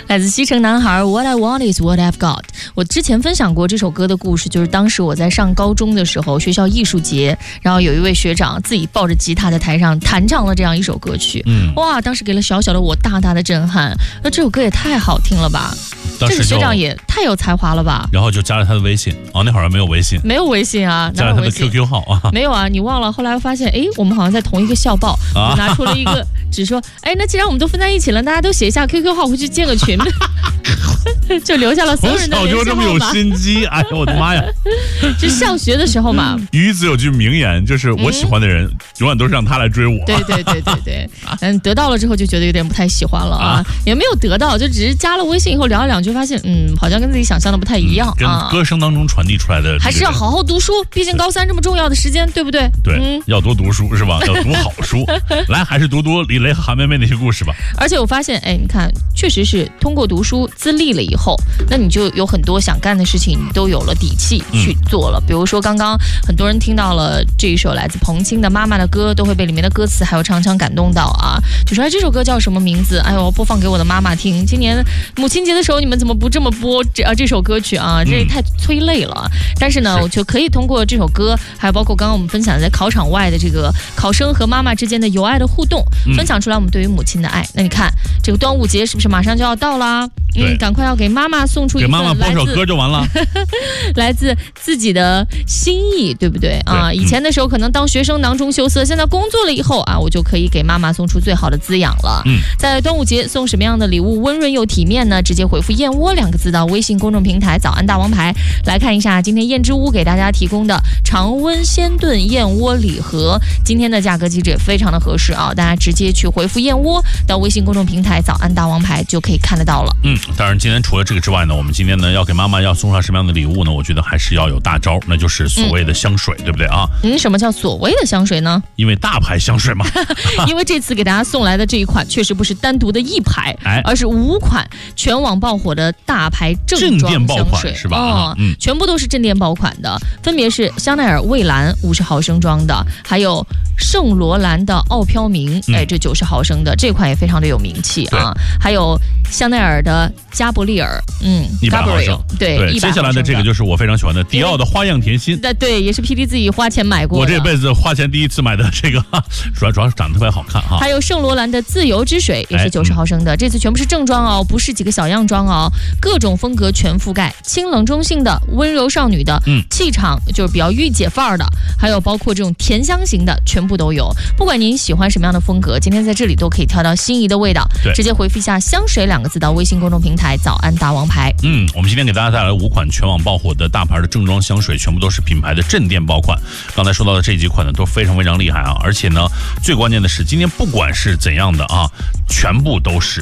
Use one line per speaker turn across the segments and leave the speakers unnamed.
来自西城男孩 What I Want Is What I've Got。 我之前分享过这首歌的故事，就是当时我在上高中的时候，学校艺术节，然后有一位学长自己抱着吉他在台上弹唱了这样一首歌曲。哇，当时给了小小的我大大的震撼。那这首歌也太好听了吧，这个学长也太有才华了吧。
然后就加了他的微信，那会儿还没有微信，
没有微信啊，
加了他的 QQ 号啊，
没有啊，你忘了。后来发现，我们好像在同一个校报，就拿出了一个纸说，那既然我们都分在一起了，大家都写一下 QQ 号回去建个群。就留下了所有人的联系号码。从小就这么有
心机，哎呀，我的妈呀！
就上学的时候嘛。
于子有句名言，就是我喜欢的人，永远都是让他来追我。
对。得到了之后就觉得有点不太喜欢了啊，也没有得到，就只是加了微信以后聊了两句，发现好像跟自己想象的不太一样
啊。跟歌声当中传递出来的，
还是要好好读书，毕竟高三这么重要的时间，对不对？
对，要多读书是吧？要读好书。来，还是读李雷和韩梅梅那些故事吧。
而且我发现，你看，确实是通过读书自立了以后，那你就有很多想干的事情，你都有了底气去做了。比如说刚刚很多人听到了这一首来自彭青的《妈妈的歌》，都会被里面的歌词还有唱腔感动到啊，就说这首歌叫什么名字？我播放给我的妈妈听。今年母亲节的时候，你们怎么不这么播这首歌曲啊？这也太催泪了。但是呢，我就可以通过这首歌，还有包括刚刚我们分享的在考场外的这个考生和妈妈之间的有爱的互动，分享出来我们对于母亲的爱。那你看这个端午节是不是马上就要到啦？赶快要给妈妈送出一份，
给妈妈播首歌就完了。
来自自己的心意，对不对啊？以前的时候可能当学生囊中羞涩，现在工作了以后啊，我就可以给妈妈送出最好的滋养了。在端午节送什么样的礼物温润又体面呢？直接回复燕窝2个字到微信公众平台早安大王牌，来看一下今天燕之屋给大家提供的常温鲜炖燕窝礼盒，今天的价格机制也非常的合适啊，大家直接去回复燕窝到微信公众平台早安大王牌就可以看得到了。
当然今天除了这个之外呢，我们今天呢要给妈妈要送上什么样的礼物呢？我觉得还是要有大招，那就是所谓的香水，对不对啊？
什么叫所谓的香水呢？
因为大牌香水嘛。
因为这次给大家送来的这一款确实不是单独的一排，而是5款全网爆火的大牌正装香水，
是吧？
全部都是镇店爆款的，分别是香奈儿蔚蓝50毫升装的，还有圣罗兰的傲飘明，这90毫升的这款也非常的有名气啊，还有香奈儿的加伯利尔
，100毫升，
对，
接下来的这个就是我非常喜欢的迪奥的花样甜心，
对，也是 PD 自己花钱买过的，
我这辈子花钱第一次买的这个，主要是长得特别好看哈。
还有圣罗兰的自由之水也是90毫升的，这次全部是正装哦，不是几个小样装哦，各种风格全覆盖，清冷中性的，温柔少女的，气场就是比较御姐范儿的，还有包括这种甜香型的，全部都有。不管您喜欢什么样的风格，今天在这里都可以挑到心仪的味道，直接回复一下香水2个字到微信公众平台早安大王牌。
我们今天给大家带来5款全网爆火的大牌的正装香水，全部都是品牌的镇店爆款。刚才说到的这几款呢，都非常非常厉害啊！而且呢，最关键的是，今天不管是怎样的啊，全部都是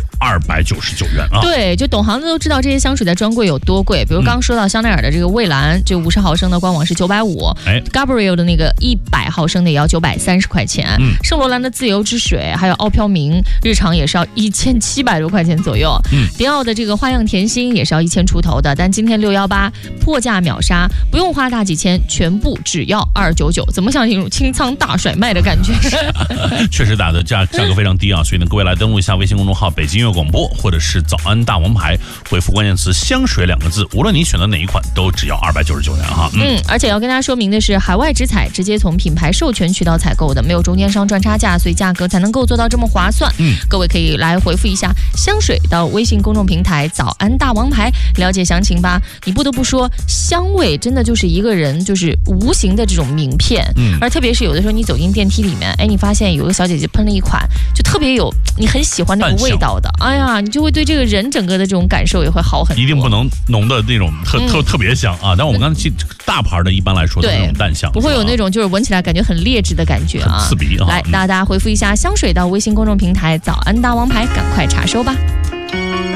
299元啊！
对，就懂行的都知道这些香水在专柜有多贵。比如刚刚说到香奈儿的这个蔚蓝，这50毫升的官网是950，Gabrielle 的那个100毫升的也要930块钱，圣罗兰的自由之水，还有傲飘明，日常也是要1700多块钱左右。迪奥的这个花样甜心也是要1000出头的，但今天618破价秒杀，不用花大几千，全部只要299，怎么像一种清仓大甩卖的感觉？
确实打的价格非常低啊，所以呢，各位来登录一下微信公众号北京音乐广播，或者是早安大王牌，回复关键词香水2个字，无论你选择哪一款，都只要299元哈。
而且要跟大家说明的是，海外直采直接从品牌授权渠道采购的，没有中间商赚差价，所以价格才能够做到这么划算。各位可以来回复一下香水到微信公众平台早安大王牌，了解详情吧。你不得不说，香味真的就是一个人就是无形的这种名片。而特别是有的时候你走进电梯里面，你发现有个小姐姐喷了一款就特别有你很喜欢那个味道的，哎呀，你就会对这个人整个的这种感受也会好很多。
一定不能浓的那种特别香啊！但我们刚才大牌的一般来说都是那种淡香，
不会有那种就是闻起来感觉很劣质的感觉啊，
很刺鼻啊！
来，大家回复一下香水到微信公众平台早安大王牌，赶快查收吧。